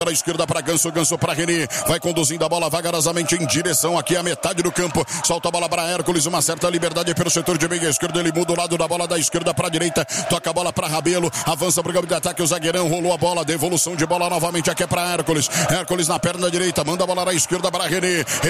Para a esquerda para Ganso, Ganso para René, vai conduzindo a bola vagarosamente em direção aqui à metade do campo, solta a bola para Hércules, uma certa liberdade pelo setor de meia esquerda, ele muda o lado da bola da esquerda para a direita, toca a bola para Rabelo, avança para o campo de ataque, o zagueirão rolou a bola, devolução de bola novamente aqui é para Hércules, Hércules na perna direita, manda a bola na esquerda para René,